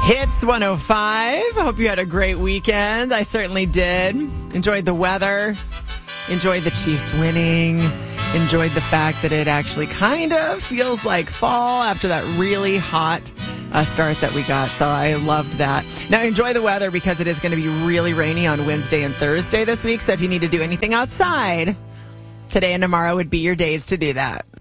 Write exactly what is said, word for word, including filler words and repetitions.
Hits one oh five. Hope you had a great weekend. I certainly did. Enjoyed the weather. Enjoyed the Chiefs winning. Enjoyed the fact that it actually kind of feels like fall after that really hot uh, start that we got. So I loved that. Now enjoy the weather because it is going to be really rainy on Wednesday and Thursday this week. So if you need to do anything outside, today and tomorrow would be your days to do that.